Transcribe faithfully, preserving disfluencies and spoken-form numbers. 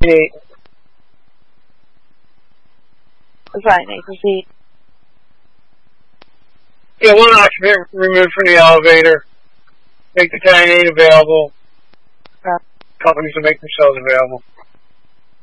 eight. Fine, I proceed. Yeah, one occupant removed from the elevator. Make the Italian eight available. Uh, Companies will make themselves available.